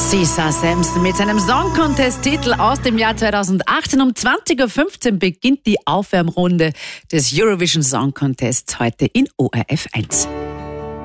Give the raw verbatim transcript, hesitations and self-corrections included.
Cesar Sampson mit seinem Song Contest-Titel aus dem Jahr zweitausendachtzehn. Um zwanzig Uhr fünfzehn beginnt die Aufwärmrunde des Eurovision Song Contests heute in O R F eins.